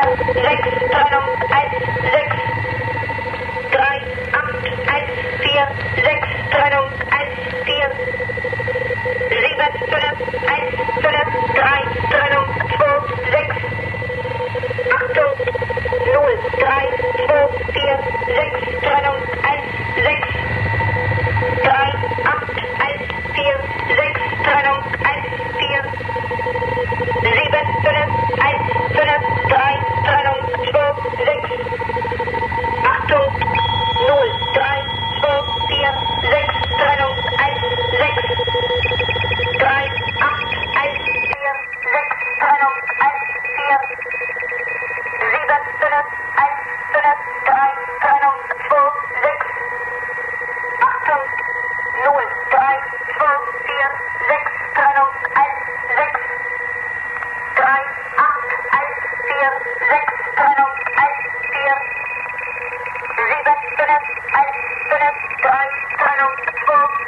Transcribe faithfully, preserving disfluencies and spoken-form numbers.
sechs, Trennung eins, sechs, drei, acht, eins, vier, sechs, Trennung eins, vier, sieben, fünf, eins, fünf, drei, Trennung zwei, sechs, Achtung, null, drei, zwei, vier, sechs, Trennung eins, sechs, drei, acht, eins, vier, sechs, Trennung eins, vier, sieben, fünf, eins, fünf, drei, Trennung zwei, sechs, Achtung, null, drei, zwei, vier, sechs, Trennung eins, sechs, drei, acht, eins, vier, sechs, Trennung eins, vier, sieben, fünf, eins, fünf, drei, Trennung zwei, sechs, Achtung, null, drei, zwei, vier, sechs, Trennung eins, sechs, drei, acht, eins, vier, sechs, Trennung eins, vier, sieben, fünf, eins, fünf, drei, Trennung zwei,